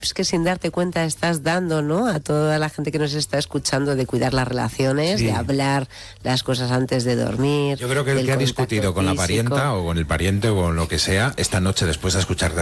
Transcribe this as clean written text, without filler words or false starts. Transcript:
que sin darte cuenta estás dando, ¿no?, a toda la gente que nos está escuchando, de cuidar las relaciones, Sí. de hablar las cosas antes de dormir. Yo creo que el del que ha contacto discutido con la físico. parienta o con el pariente o con lo que sea, esta noche, después de escuchar